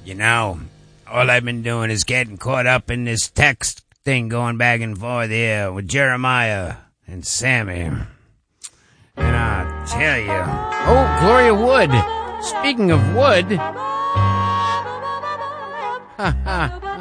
You know, all I've been doing is getting caught up in this text thing going back and forth here with Jeremiah and Sammy. And I'll tell you. Oh, Gloria Wood. Speaking of wood.